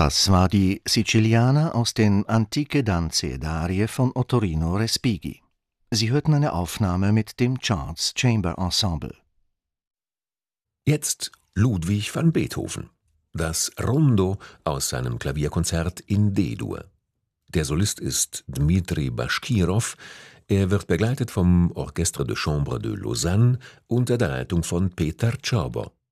Das war die Siciliana aus den Antiche Danze ed Arie von Ottorino Respighi. Sie hörten eine Aufnahme mit dem Charles Chamber Ensemble. Jetzt Ludwig van Beethoven. Das Rondo aus seinem Klavierkonzert in D-Dur. Der Solist ist Dmitri Baschkirow. Er wird begleitet vom Orchestre de Chambre de Lausanne unter der Leitung von Peter Czorbo.